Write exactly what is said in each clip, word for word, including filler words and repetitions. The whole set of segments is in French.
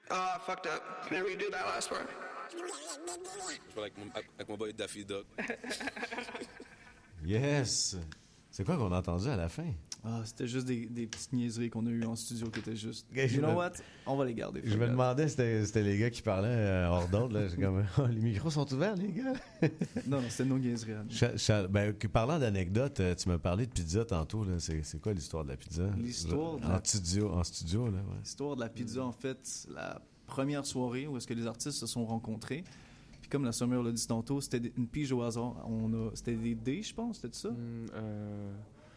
Oh, I fucked up. Can I redo that last part? Je parle avec mon, avec mon boy Daffy Duck. Yes! C'est quoi qu'on a entendu à la fin? Ah, c'était juste des, des petites niaiseries qu'on a eues en studio qui étaient juste... Okay, you know me... what? On va les garder. Je me demandais si c'était, c'était les gars qui parlaient euh, hors d'ordre. Là. Comme, oh, les micros sont ouverts, les gars? non, non, c'était nos niaiseries. Cha- cha- ben, parlant d'anecdotes, tu m'as parlé de pizza tantôt. Là. C'est, c'est quoi l'histoire de la pizza? L'histoire de en, la... studio, en studio, là, ouais. L'histoire de la pizza, en fait, la première soirée où est-ce que les artistes se sont rencontrés. Puis comme la Summer l'a dit tantôt, c'était une pige au hasard. On a... C'était des dés, je pense, c'était ça? Mm, euh...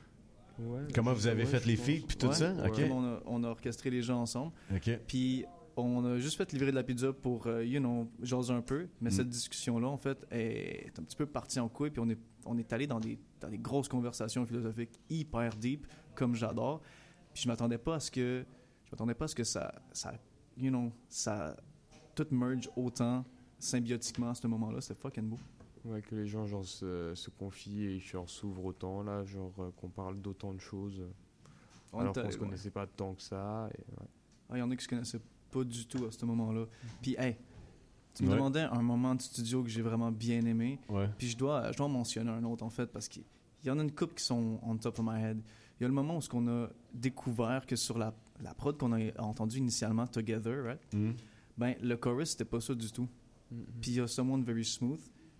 Ouais, Comment vous avez ouais, fait les pense. feats puis tout ouais, ça? ouais. Okay. On, a, on a orchestré les gens ensemble. Okay. Puis on a juste fait livrer de la pizza pour, uh, you know, jaser un peu. Mais mm. cette discussion-là, en fait, est un petit peu partie en couille. Puis on est, on est allé dans des, dans des grosses conversations philosophiques hyper deep, comme j'adore. Puis je m'attendais pas à ce que, je m'attendais pas à ce que ça, ça, you know, ça tout merge autant symbiotiquement à ce moment-là. C'était fucking beau. Ouais, que les gens genre se, se confient et genre s'ouvrent autant là, genre euh, qu'on parle d'autant de choses on alors qu'on se connaissait ouais. pas tant que ça. Il ouais. ah, y en a qui se connaissaient pas du tout à ce moment-là. Mm-hmm. Puis hey, tu me ouais. demandais un moment de studio que j'ai vraiment bien aimé. Ouais. Puis je dois, je dois en mentionner un autre en fait parce qu'il y en a une couple qui sont on top of my head. Il y a le moment où on a découvert que sur la, la prod qu'on a entendu initialement Together, right? Mm-hmm. Ben le chorus c'était pas ça du tout. Mm-hmm. Puis il y a Someone Very Smooth.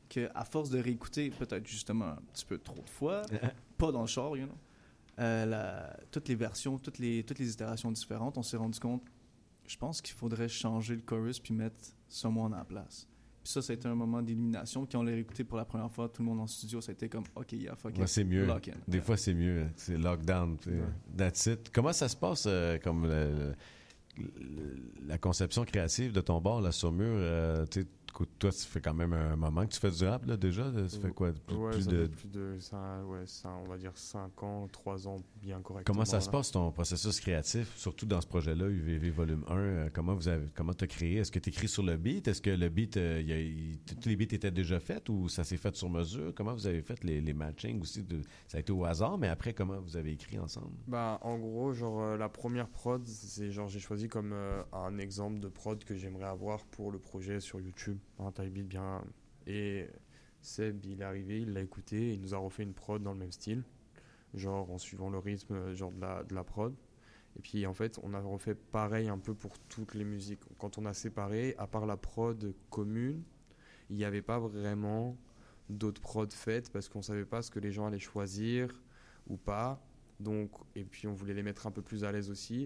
À force de réécouter peut-être justement un petit peu trop de fois, pas dans le char, you know, euh, la, toutes les versions, toutes les, toutes les itérations différentes, on s'est rendu compte, je pense qu'il faudrait changer le chorus puis mettre Someone à la place. Puis ça, ça a été un moment d'illumination. Quand on l'a réécouté pour la première fois, tout le monde en studio, ça a été comme, OK, yeah, fuck ouais, it, c'est mieux. lock in. Des yeah. fois, c'est mieux. C'est lockdown. Ouais. That's it. Comment ça se passe euh, comme le, le, la conception créative de ton bar, là, sur mur? Euh, toi, ça fait quand même un moment que tu fais du rap, là, déjà? Ça fait quoi? Plus, ouais, plus ça de... fait plus de ça, ouais, ça, on va dire cinq ans, trois ans, bien correctement. Comment ça là. se passe, ton processus créatif, surtout dans ce projet-là, U V V Volume un? Euh, comment vous avez, comment t'as créé? Est-ce que tu écris sur le beat? Est-ce que le beat, euh, y a, y, tous les beats étaient déjà faits ou ça s'est fait sur mesure? Comment vous avez fait les, les matchings aussi? De, ça a été au hasard, mais après, comment vous avez écrit ensemble? Bah, en gros, genre, euh, la première prod, c'est genre, j'ai choisi comme euh, un exemple de prod que j'aimerais avoir pour le projet sur YouTube. Un type beat bien. Et Seb, il est arrivé, il l'a écouté, il nous a refait une prod dans le même style, genre en suivant le rythme genre de la, de la prod. Et puis en fait, on a refait pareil un peu pour toutes les musiques. Quand on a séparé, à part la prod commune, il n'y avait pas vraiment d'autres prods faites parce qu'on ne savait pas ce que les gens allaient choisir ou pas. Donc, et puis on voulait les mettre un peu plus à l'aise aussi.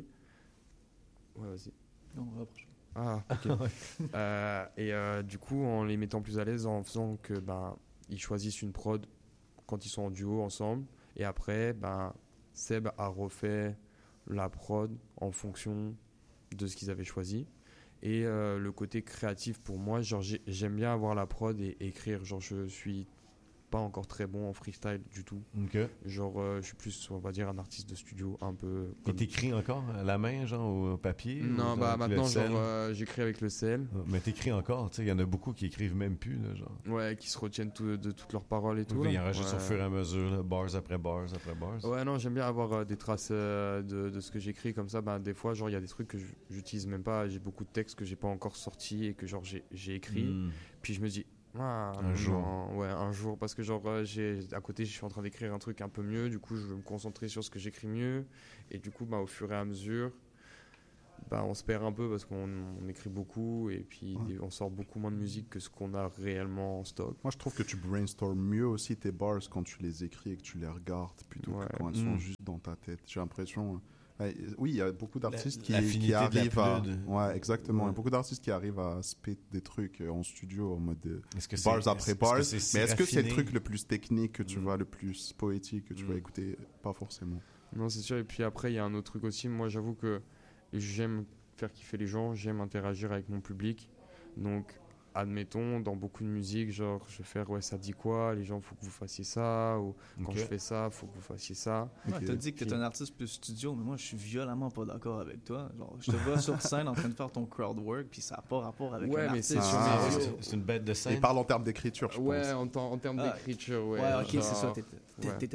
Ouais, vas-y. Non, on va approcher. Ah, ok. euh, et euh, du coup, en les mettant plus à l'aise, en faisant que ben ils choisissent une prod quand ils sont en duo ensemble, et après, ben Seb a refait la prod en fonction de ce qu'ils avaient choisi. Et euh, le côté créatif pour moi, genre j'aime bien avoir la prod et écrire. Genre je suis pas encore très bon en freestyle du tout. Okay. Genre euh, je suis plus, on va dire, un artiste de studio un peu. Comme... Et t'écris encore à la main, genre au papier? Non, bah maintenant genre euh, j'écris avec le sel. Mais t'écris encore, tu sais, il y en a beaucoup qui écrivent même plus, là, genre. Ouais, qui se retiennent tout, de toutes leurs paroles et tout. Oui, ils enregistrent ouais. au fur et à mesure, là, bars après bars après bars. Ouais, non, j'aime bien avoir euh, des traces euh, de, de ce que j'écris comme ça. Ben des fois, genre il y a des trucs que j'utilise même pas. J'ai beaucoup de textes que j'ai pas encore sortis et que genre j'ai, j'ai écrit. Mm. Puis je me dis. Ah, un non, jour. Ouais, un jour. Parce que, genre, euh, j'ai, à côté, je suis en train d'écrire un truc un peu mieux. Du coup, je veux me concentrer sur ce que j'écris mieux. Et du coup, bah, au fur et à mesure, bah, on se perd un peu parce qu'on on écrit beaucoup. Et puis, ouais. on sort beaucoup moins de musique que ce qu'on a réellement en stock. Moi, je trouve que tu brainstormes mieux aussi tes bars quand tu les écris et que tu les regardes plutôt ouais. que quand elles mmh. sont juste dans ta tête. J'ai l'impression. Oui, il y a beaucoup d'artistes la, qui, qui arrivent à... De... Ouais, exactement. Ouais. Il y a beaucoup d'artistes qui arrivent à spit des trucs en studio en mode de est-ce que bars c'est, après est-ce, bars. est-ce que c'est mais est-ce raffiné? que c'est le truc le plus technique que tu mmh. vas, le plus poétique que tu mmh. vas écouter? Pas forcément. Non, c'est sûr. Et puis après, il y a un autre truc aussi. Moi, j'avoue que j'aime faire kiffer les gens. J'aime interagir avec mon public. Donc... admettons, dans beaucoup de musique, genre, je vais faire, ouais, ça dit quoi? Les gens, faut que vous fassiez ça. Ou quand okay. je fais ça, faut que vous fassiez ça. Ouais, okay. T'as dit que t'es un artiste plus studio, mais moi, je suis violemment pas d'accord avec toi. Genre, je te vois sur scène en train de faire ton crowd work, puis ça n'a pas rapport avec ouais, un mais artiste. c'est, ah, sur c'est, c'est une bête de scène. Il parle en termes d'écriture, je ouais, pense. En, t- en termes ah, d'écriture, ouais. Ouais, ok, genre, c'est ça. T'étais, ouais. t'étais mieux.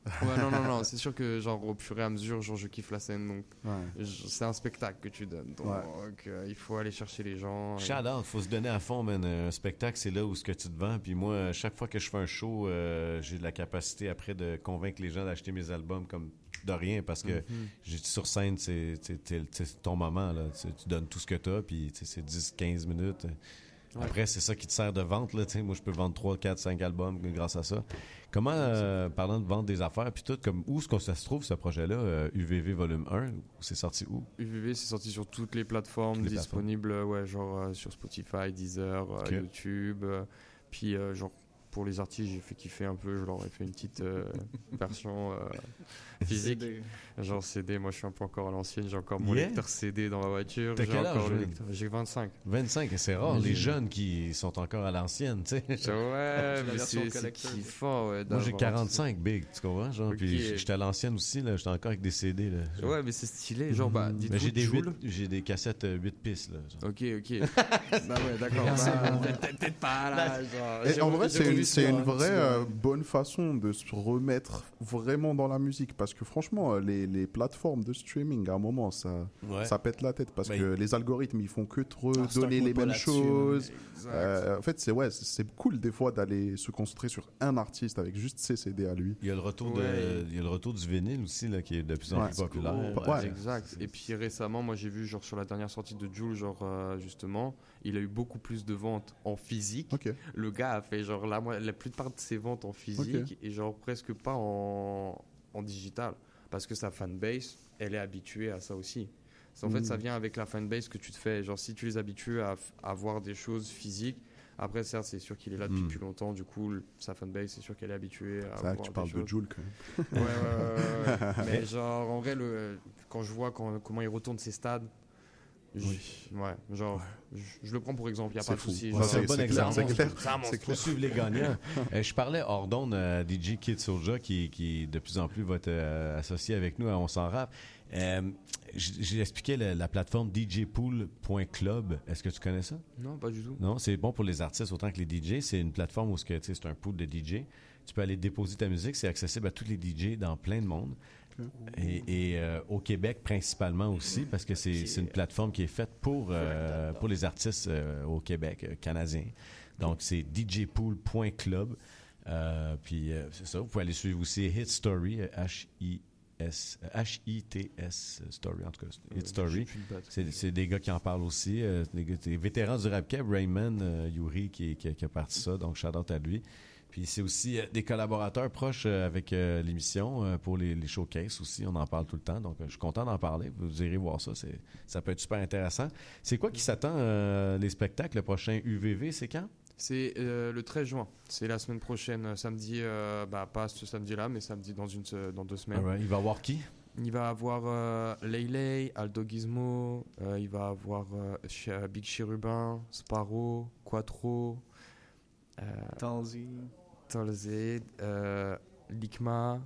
Ouais, non, non, non, c'est sûr que genre au fur et à mesure, genre je kiffe la scène, donc Ouais. je- c'est un spectacle que tu donnes, donc Ouais. euh, il faut aller chercher les gens. et- Shout out, faut se donner à fond, man. Un spectacle, c'est là où ce que tu te vends. Puis moi, chaque fois que je fais un show, euh, j'ai de la capacité après de convaincre les gens d'acheter mes albums comme de rien parce que Mhm. j'ai sur scène, c'est c'est- c'est- c'est ton moment. Là. Tu, tu donnes tout ce que tu as, puis tu sais, c'est dix quinze minutes. Ouais. Après, c'est ça qui te sert de vente. Là, tu sais. Moi, je peux vendre trois quatre cinq albums grâce à ça. Comment, euh, parlant de vendre des affaires, puis tout, comme, où est-ce que ça se trouve, ce projet-là, euh, U V V Volume un? C'est sorti où? U V V, c'est sorti sur toutes les plateformes Toutes les disponibles, euh, ouais, genre euh, sur Spotify, Deezer, euh, Ok. YouTube. euh, puis, euh, genre, pour les artistes, j'ai fait kiffer un peu. Je leur ai fait une petite euh, version euh, physique. C D. Genre C D, moi je suis un peu encore à l'ancienne. J'ai encore mon Yeah. lecteur C D dans ma voiture. T'as J'ai quel encore âge, le là? lecteur. J'ai vingt-cinq. vingt-cinq, c'est rare. Mais Les j'ai- jeunes qui sont encore à l'ancienne, tu sais. Ouais, la mais version c'est c'est collector. kiffant. Ouais, Moi, j'ai d'avoir- quarante-cinq, big, tu comprends? Genre, Ok. puis j'étais à l'ancienne aussi, là. J'étais encore avec des C D, là. Genre. Ouais, mais c'est stylé. Genre, bah, Mais dites-vous j'ai des, Jul. huit- j'ai des cassettes euh, huit pistes, là. genre. Ok, ok. bah ouais, d'accord. Merci, Bah, bon. peut-être peut-être pas là. Genre, Et j'ai en voulu- vrai, j'ai c'est voulu une, c'est une sur un vraie petit, euh, euh, bonne façon de se remettre vraiment dans la musique. Parce que franchement, euh, les, les plateformes de streaming, à un moment, ça, Ouais. ça pète la tête. Parce Ben, que les algorithmes, ils font que te Ah, c'est un redonner coup les de pas mêmes là-dessus, choses. Exact. Euh, en fait, c'est ouais, c'est- c'est cool des fois d'aller se concentrer sur un artiste avec juste ses C D à lui. Il y a le retour, de, Ouais. il y a le retour du vinyle aussi, là, qui est de plus en Ouais, plus c'est populaire. cool. Ouais. Exact. Et puis récemment, moi j'ai vu genre sur la dernière sortie de Jul, genre euh, justement, il a eu beaucoup plus de ventes en physique. Ok. Le gars a fait genre la, mo- la plupart de ses ventes en physique et genre presque pas en, en digital. Parce que sa fanbase, elle est habituée à ça aussi. C'est- En fait, Mm. ça vient avec la fanbase que tu te fais. Genre si tu les habitues à, f- à voir des choses physiques, après certes c'est sûr qu'il est là depuis Mm. plus longtemps, du coup le- sa fanbase c'est sûr qu'elle est habituée à C'est vrai voir que tu des parles de choses. Jul quand même. Ouais, ouais, ouais, ouais, ouais. Mais genre, en vrai, le, quand je vois quand, comment il retourne ses stades, je- ouais, genre, je, je le prends pour exemple, il n'y a C'est pas de fou. souci. Ouais, genre, c'est un bon clair, exemple. c'est clair. C'est un monstre. Faut suivre les gagnants. Euh, je parlais hors d'onde à D J Kid Soulja qui, qui de plus en plus va être euh, associé avec nous à On s'en rap. Euh, j- J'ai expliqué la, la plateforme D J pool point club. Est-ce que tu connais ça? Non, pas du tout. Non, c'est bon pour les artistes autant que les D J. C'est une plateforme où ce que, tu sais, c'est un pool de D J. Tu peux aller déposer ta musique. C'est accessible à tous les D J dans plein de monde. Et, et, euh, au Québec principalement aussi, parce que c'est c'est une plateforme qui est faite pour, euh, pour les artistes euh, au Québec, euh, canadiens. Donc, c'est D J pool point club. Euh, puis, euh, c'est ça. Vous pouvez aller suivre aussi Hit Story, euh, H I S, euh, H I T S Story, en tout cas. Hit Story. C'est c'est des gars qui en parlent aussi. Euh, des, gars- des vétérans du rap cap, Rayman euh, Yuri qui, qui, qui a parti ça, donc shout out à lui. Puis c'est aussi euh, des collaborateurs proches euh, avec euh, l'émission euh, pour les, les showcases aussi. On en parle tout le temps, donc euh, je suis content d'en parler. Vous irez voir ça, c'est, ça peut être super intéressant. C'est quoi qui s'attend euh, les spectacles? Le prochain U V V, c'est quand? C'est euh, le treize juin. C'est la semaine prochaine, euh, samedi. euh, bah, pas ce samedi-là, mais samedi dans, une, se- dans deux semaines. Alright. Il va y avoir qui? Il va avoir euh, Leyley, Aldo Gizmo, euh, il va avoir euh, Ch- euh, Big Chérubin, Sparrow, Quattro, euh, Tanzi. Tolzed, euh, Likma,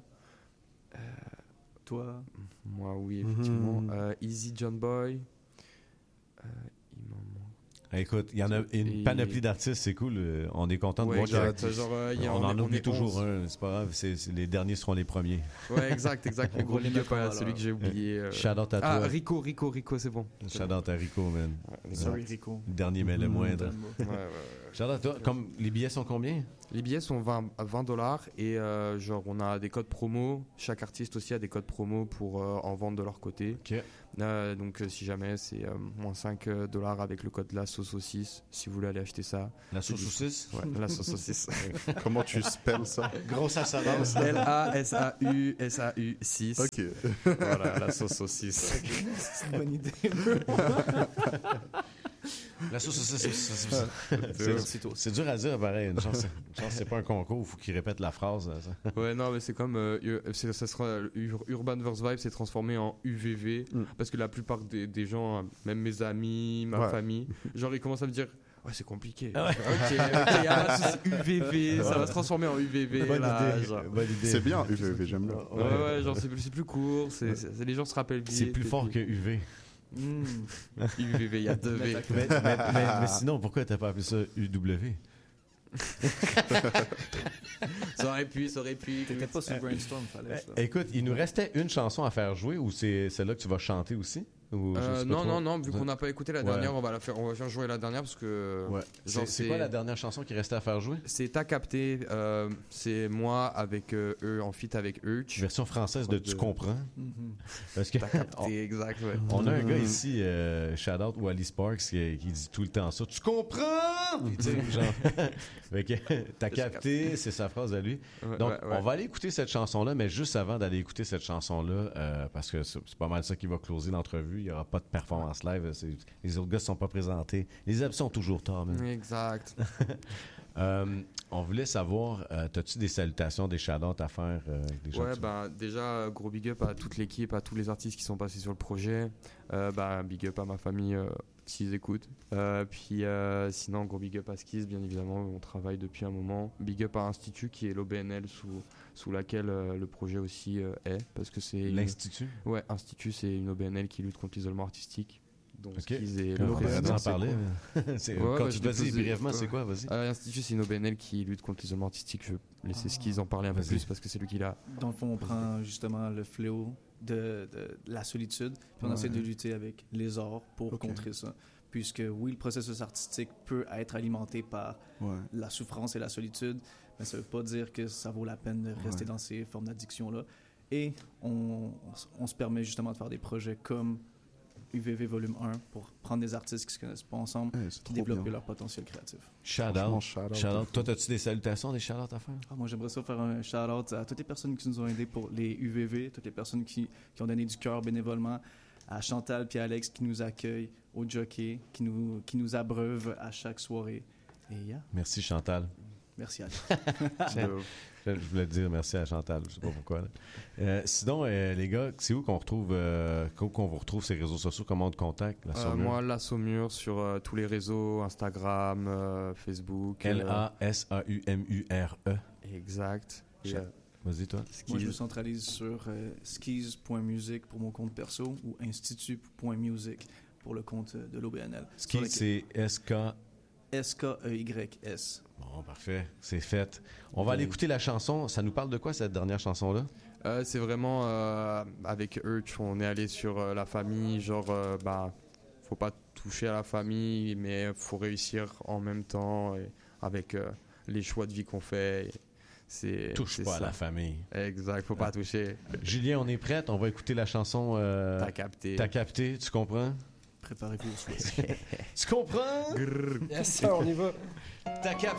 Toi. moi oui, effectivement, Mhm. euh, Easy John Boy. Euh, il m'en manque. Ah, écoute, il y en a une Et- panoplie d'artistes, c'est cool. euh, On est content de Ouais, voir qu'il y a- exact. Genre, euh, il y a- on, on en est- on oublie est toujours onze. un, c'est pas grave, c'est, c'est- les derniers seront les premiers. Ouais, exact, exact. On Gros va les big up mettre en à valeur. celui que j'ai oublié. euh. Shout out à Ah, toi. Rico, Rico, Rico, c'est bon. Shout out à Rico, man. Ouais, Sorry, Rico. Le dernier, mais le Mhm. moindre. ouais, ouais, ouais. Shout out à toi. Comme, les billets sont combien? Les billets sont vingt à vingt dollars et euh, genre on a des codes promo. Chaque artiste aussi a des codes promo pour euh, en vendre de leur côté. Ok. Euh, donc euh, si jamais c'est euh, moins cinq dollars avec le code la sauce saucisse si vous voulez aller acheter ça. La sauce saucisse? Ouais, la sauce saucisse. Comment tu spells ça? Grosse assurance. L A S A U S A U six. Ok. Voilà, la sauce saucisse. C'est une bonne idée. La sauce saucisse. c'est- C'est- c'est- C'est dur à dire, pareil. Une chance, une chance c'est pas un concours, il faut qu'il répète la phrase. ça. Ouais, non, mais c'est comme euh, U- c'est- ça sera Ur- Urban Verse Vibe s'est transformé en U V V Mm. parce que la plupart des, des gens, hein, même mes amis, ma Ouais. famille, genre ils commencent à me dire ouais c'est compliqué. Ah ouais. Ok, ok, y a pas de souci, U V V, ça va se transformer en U V V. Bonne là, idée. genre. Bonne idée. C'est bien, U V V, j'aime bien. Ouais, ouais, genre c'est plus, c'est plus court, c'est, c'est- c'est- les gens se rappellent vite. C'est plus et fort puis- que U V. Hmm. U V V, il y a deux V. mais, mais- mais- mais sinon, pourquoi t'as pas appelé ça U W? Ça aurait pu, ça aurait pu. T'étais pas sur Brainstorm, fallait ça. Écoute, il nous restait une chanson à faire jouer ou c'est celle-là que tu vas chanter aussi? Ou je Euh, sais pas non, trop. non, non, vu qu'on n'a pas écouté la Ouais. dernière, on va la faire, on va faire jouer la dernière parce que. Ouais. genre, C'est c'est quoi la dernière chanson qui restait à faire jouer? C'est T'as capté, euh, c'est moi avec euh, eux, en feat avec eux. Tu Version française de Tu comprends? Mhm. Parce que T'as capté, exact, ouais. on a un gars ici, euh, shout out Wally Sparks, qui, qui dit tout le temps ça. Tu comprends? Tu sais, genre. Fait que, t'as capté, c'est sa phrase à lui. Ouais, Donc, ouais, ouais. on va aller écouter cette chanson-là, mais juste avant d'aller écouter cette chanson-là, euh, parce que c'est c'est pas mal ça qui va closer l'entrevue. Il n'y aura pas de performance live. C'est- Les autres gars ne sont pas présentés. Les absents sont toujours tard, man. Exact. Euh, on voulait savoir, euh, as-tu des salutations, des shout-outs à faire euh, avec des gens Ouais, que tu- bah déjà, euh, gros big up à toute l'équipe, à tous les artistes qui sont passés sur le projet. Euh, bah, big up à ma famille euh, s'ils écoutent. Euh, puis euh, sinon, gros big up à Skis, bien évidemment, on travaille depuis un moment. Big up à Institut, qui est l'O B N L sous, sous laquelle euh, le projet aussi euh, est. Parce que c'est une- L'Institut? Ouais, Institut, c'est une O B N L qui lutte contre l'isolement artistique. Donc, Ok. Skis est On le va président. en c'est parler. quoi? mais- c'est- Ouais, ouais, quand bah, tu je t'ai vas dire posé- brièvement, ouais. c'est quoi? Vas-y. Euh, Institut, c'est une O B N L qui lutte contre l'isolement artistique. Je vais laisser Skis en parler un peu Vas-y. plus parce que c'est lui qui l'a. Dans le fond, on prend justement le fléau de, de la solitude, puis on Ouais. essaie de lutter avec les arts pour Ok. contrer ça. Puisque oui, le processus artistique peut être alimenté par Ouais. la souffrance et la solitude, mais ça ne veut pas dire que ça vaut la peine de rester Ouais. dans ces formes d'addiction-là. Et on, on s- on se permet justement de faire des projets comme U V V Volume un pour prendre des artistes qui ne se connaissent pas ensemble, Ouais, c'est qui trop développer bien. leur potentiel créatif. Shout-out. Franchement, shout-out Shout-out. de Toi, fou. as-tu des salutations, des shout-outs à faire? Ah, moi, j'aimerais ça faire un shout-out à toutes les personnes qui nous ont aidés pour les U V V, toutes les personnes qui, qui ont donné du cœur bénévolement, à Chantal et Alex qui nous accueillent, au jockey qui nous, qui nous abreuvent à chaque soirée. Et yeah, Merci, Chantal. merci Alex. De- Je je voulais te dire merci à Chantal, je sais pas pourquoi. là. Euh, sinon, euh, les gars, c'est où qu'on retrouve, euh, où qu'on vous retrouve ces réseaux sociaux, comment on te contacte? La Euh, Saumure? moi, La Saumure sur euh, tous les réseaux, Instagram, euh, Facebook. L euh, A S A U M U R E. Exact. Et, Chat. euh, Vas-y, toi. Moi, je me Skis. centralise sur euh, skis point music pour mon compte perso ou institut point music pour le compte euh, de l'O B N L. Ski, Sur lequel- c'est S K. S K E Y S. Bon, parfait. C'est fait. On va aller écouter la chanson. Ça nous parle de quoi, cette dernière chanson-là? Euh, c'est vraiment euh, avec Urge, on est allé sur euh, la famille, genre, euh, bah, faut pas toucher à la famille, mais faut réussir en même temps et avec euh, les choix de vie qu'on fait. Et c'est, Touche c'est pas à ça. la famille. Exact, faut pas toucher. Julien, on est prête. On va écouter la chanson. euh, T'as capté. T'as capté, tu comprends? Préparez-vous au souhait. Tu comprends? Yes, sir, on y va. T'as capté.